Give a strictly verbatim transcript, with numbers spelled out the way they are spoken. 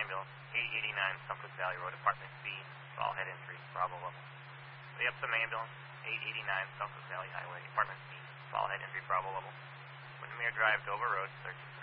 ambulance, eight eighty-nine Southwest Valley Road, Apartment B, all head entry, Bravo level. The Epsom ambulance, eight eighty-nine Southwest Valley Highway, Apartment B, all head entry, Bravo level. Windermere Drive, Dover Road, thirteen